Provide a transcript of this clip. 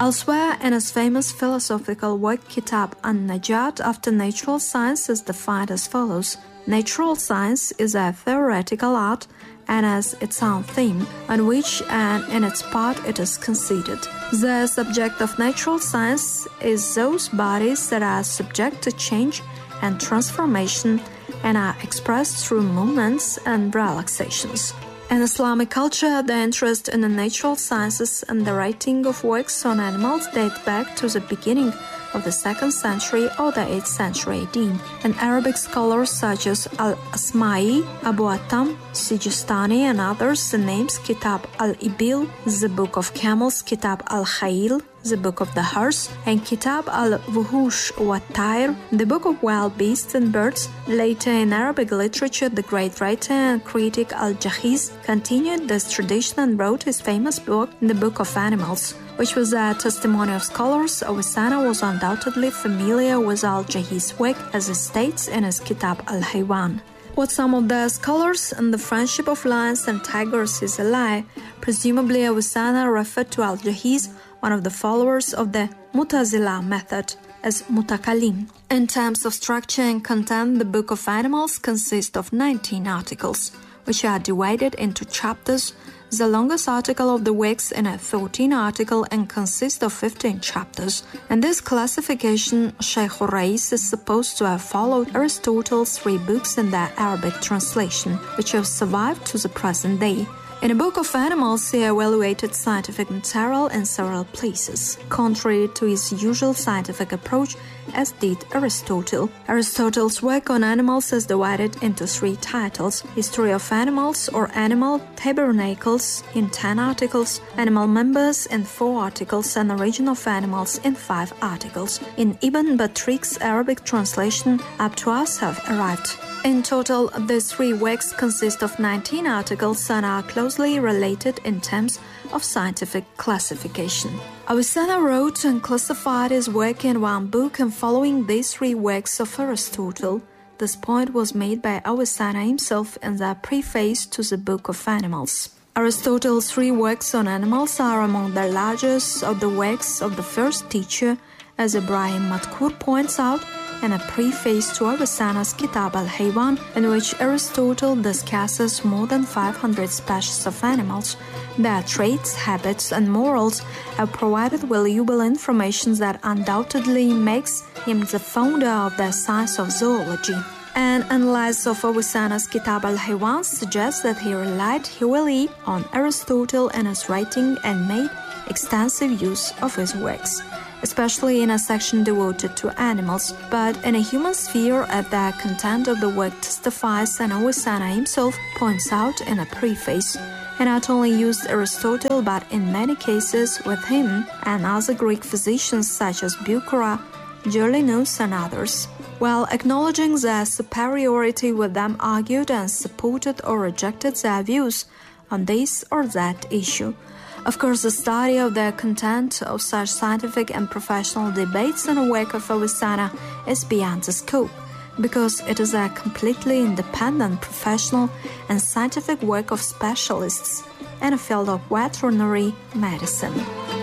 Elsewhere, in his famous philosophical work Kitab an-Najat, after natural science is defined as follows: natural science is a theoretical art and has its own theme, on which and in its part it is considered. The subject of natural science is those bodies that are subject to change and transformation and are expressed through movements and relaxations. In Islamic culture, the interest in the natural sciences and the writing of works on animals date back to the beginning of the 2nd century or the 8th century AD. And Arabic scholars such as Al-Asma'i, Abu Attam, Sijistani, and others, the names Kitab al-Ibil, the Book of Camels, Kitab al-Khayl, the Book of the Horse, and Kitab al-Wuhush wa Tayr, the Book of Wild Beasts and Birds. Later in Arabic literature, the great writer and critic Al-Jahiz continued this tradition and wrote his famous book, the Book of Animals, which was a testimony of scholars. Avicenna was undoubtedly familiar with Al-Jahiz's work, as he states in his Kitab al-Haywan. What some of the scholars and the friendship of lions and tigers is a lie. Presumably, Avicenna referred to Al-Jahiz, one of the followers of the Mutazila method, as Mutakallim. In terms of structure and content, the Book of Animals consists of 19 articles, which are divided into chapters. The longest article of the works in a 13 article and consists of 15 chapters. In this classification, Shaykh Rais is supposed to have followed Aristotle's 3 books in their Arabic translation, which have survived to the present day. In a Book of Animals, he evaluated scientific material in several places, contrary to his usual scientific approach, as did Aristotle. Aristotle's work on animals is divided into 3 titles: History of Animals or Animal Tabernacles in 10 articles, Animal Members in 4 articles, and Origin of Animals in 5 articles. In Ibn Battrik's Arabic translation, up to us have arrived. In total, these 3 works consist of 19 articles and are closely related in terms of scientific classification. Avicenna wrote and classified his work in one book, and following these 3 works of Aristotle, this point was made by Avicenna himself in the preface to the Book of Animals. Aristotle's 3 works on animals are among the largest of the works of the first teacher, as Ibrahim Madkour points out in a preface to Avicenna's Kitab al-Haywan, in which Aristotle discusses more than 500 species of animals. Their traits, habits, and morals have provided valuable information that undoubtedly makes him the founder of the science of zoology. An analysis of Avicenna's Kitab al-Haywan suggests that he relied heavily on Aristotle in his writing and made extensive use of his works, especially in a section devoted to animals. But in a human sphere, the content of the work testifies, and Avicenna himself points out in a preface, he not only used Aristotle, but in many cases with him and other Greek physicians such as Bucera, Gerlinus, and others. While acknowledging their superiority, with them argued and supported or rejected their views on this or that issue. Of course, the study of the content of such scientific and professional debates in a work of Avicenna is beyond the scope, because it is a completely independent professional and scientific work of specialists in a field of veterinary medicine.